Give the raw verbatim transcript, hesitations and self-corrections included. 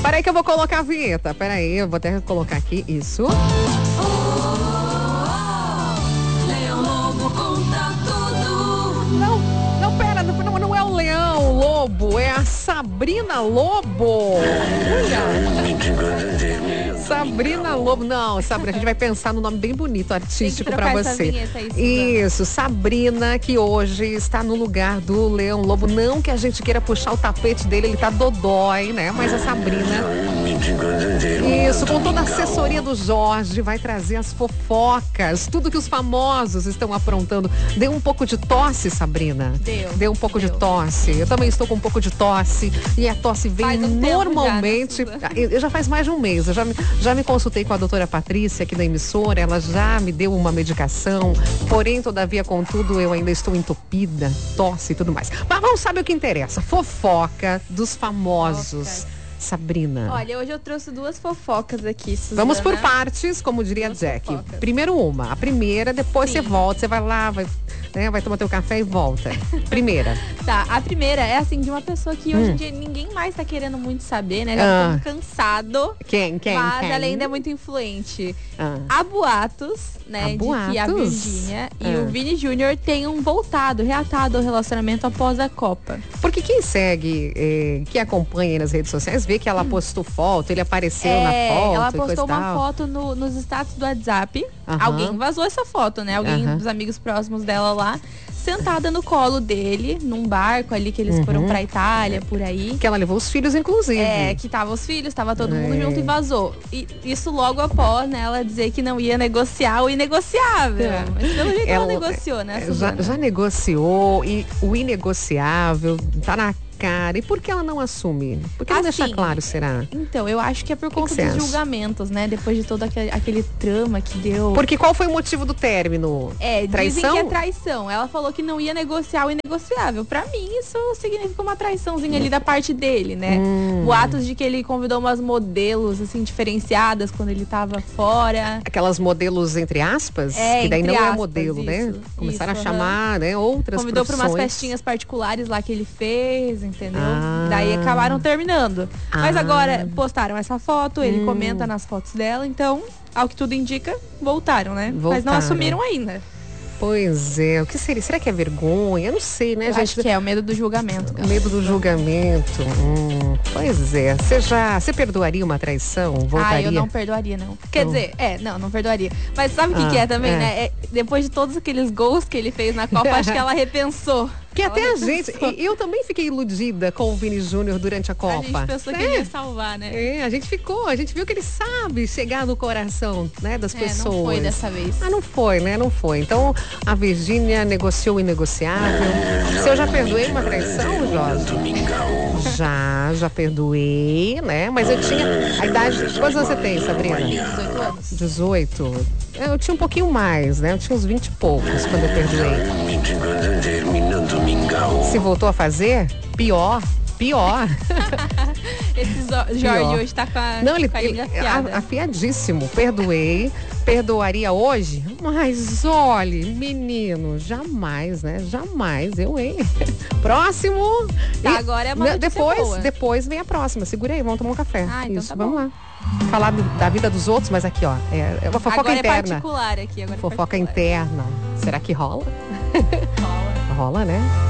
Peraí que eu vou colocar a vinheta. Peraí, eu vou até colocar aqui. Isso. Não, não, pera, não, não é o Leão Lobo, é a Sabrina Lobo. Sabrina Lobo. Não, Sabrina, a gente vai pensar no nome bem bonito, artístico pra você. Vinheta, isso, isso, Sabrina, que hoje está no lugar do Leão Lobo. Não que a gente queira puxar o tapete dele, ele tá dodói, né? Mas a Sabrina, isso, com toda a assessoria do Jorge, vai trazer as fofocas, tudo que os famosos estão aprontando. Deu um pouco de tosse, Sabrina? Deu. Deu um pouco deu. de tosse. Eu também estou com um pouco de tosse. E a tosse vem Faz um normalmente. tempo já, né, eu já faz mais de um mês. Eu já me, já me consultei com a doutora Patrícia aqui da emissora. Ela já me deu uma medicação. Porém, todavia, contudo, eu ainda estou entupida, tosse e tudo mais. Mas vamos saber o que interessa. Fofoca dos famosos. Fofocas. Sabrina. Olha, hoje eu trouxe duas fofocas aqui, Suzana. Vamos por partes, como diria Duas Jack. fofocas. Primeiro uma. A primeira, depois Sim. você volta, você vai lá, vai, né, vai tomar teu café e volta. Primeira. Tá, a primeira é assim, de uma pessoa que hoje Hum. em dia ninguém mais tá querendo muito saber, né? Já Ah. tá cansado. Quem, quem, Mas quem? ela ainda é muito influente. Ah. Há boatos, né, Há de que a boatos? Virgínia e Ah. o Vini Júnior tenham voltado, reatado ao relacionamento após a Copa. Porque quem segue, eh, que acompanha aí nas redes sociais, vê que ela postou foto, ele apareceu na É, foto. ela e coisa postou e uma tal. foto no- nos status do WhatsApp. Aham. Alguém vazou essa foto, né? Alguém Aham. dos amigos próximos dela lá, sentada no colo dele, num barco ali que eles Uhum. foram pra Itália, por aí. Que ela levou os filhos, inclusive. É, que tava os filhos, tava todo mundo É. junto e vazou. E isso logo após, né, ela dizer que não ia negociar o inegociável. É. Mas pelo jeito ela, Ela- negociou, né, Já, Suzana? já negociou e o inegociável tá na cara. E por que ela não assume? Por que não Assim, deixa claro, será? Então, eu acho que é por que conta você dos acha? julgamentos, né? Depois de todo aquele, aquele trama que deu. Porque qual foi o motivo do término? É, dizem Traição? que é traição. Ela falou que não ia negociar o inegociável. Pra mim, isso significa uma traiçãozinha ali da parte dele, né? Hum. Boatos de que ele convidou umas modelos, assim, diferenciadas quando ele tava fora. Aquelas modelos, entre aspas, É, que daí entre não é aspas, modelo, né? isso, Começaram isso, a chamar, né, outras Convidou pra umas profissões. festinhas particulares lá que ele fez, entendeu? Ah. Daí acabaram terminando. Mas Ah. agora postaram essa foto, ele Hum. comenta nas fotos dela, então, ao que tudo indica, voltaram, né? Mas não Voltaram. assumiram ainda. Pois é, o que seria? Será que é vergonha? Eu não sei, né, Eu gente? acho que é o medo do julgamento. O medo do julgamento. Hum, pois é. Você já. Você perdoaria uma traição? Voltaria? Ah, eu não perdoaria, não. Quer Não. dizer, é, não, não perdoaria. Mas sabe o que, Ah, que é também, é. né? É, depois de todos aqueles gols que ele fez na Copa, acho que ela repensou. Que Ela até a repensou. gente. e- Eu também fiquei iludida com o Vini Júnior durante a Copa. A gente pensou que É. ele ia salvar, né? É, a gente ficou, a gente viu que ele sabe chegar no coração, né, das É, pessoas. não foi dessa vez. Ah, não foi, né? Não foi. Então, a Virgínia negociou o inegociável. Se eu já perdoei uma traição, Jorge? Já, já perdoei, né? Mas eu tinha a idade. Quantos você tem, Sabrina? dezoito anos. dezoito. Eu tinha um pouquinho mais, né? Eu tinha uns vinte e poucos quando eu perdoei. Se voltou a fazer, pior. Pior. Esse Zo- Jorge Pior. hoje tá com a, Não, ele, com a ele língua afiada. a- afiadíssimo. Perdoei. Perdoaria hoje? Mas olhe, menino, jamais, né? Jamais, eu, hein? Próximo. Tá, E- agora é uma ne- notícia depois, boa. depois vem a próxima. Segura aí, vamos tomar um café. Ah, então Isso, tá vamos bom. lá. Falar do- da vida dos outros, mas aqui, ó, é, é uma fofoca agora é interna. particular aqui. Agora Fofoca é particular. interna. Será que rola? Rola. Rola, né?